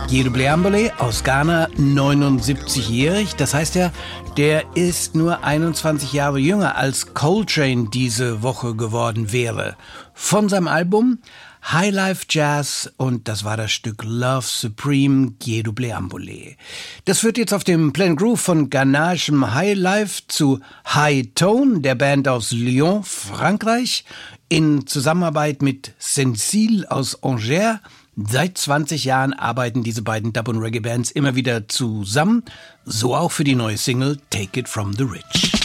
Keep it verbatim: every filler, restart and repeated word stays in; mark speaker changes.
Speaker 1: Guido Bleambole aus Ghana, neunundsiebzigjährig. Das heißt ja, der ist nur einundzwanzig Jahre jünger als Coltrane diese Woche geworden wäre. Von seinem Album Highlife Jazz, und das war das Stück Love Supreme, Guido Bleambole. Das führt jetzt auf dem Planet Groove von ghanaischem Highlife zu High Tone, der Band aus Lyon, Frankreich, in Zusammenarbeit mit Sensile aus Angers. Seit zwanzig Jahren arbeiten diese beiden Dub- und Reggae-Bands immer wieder zusammen, so auch für die neue Single Take It From The Rich.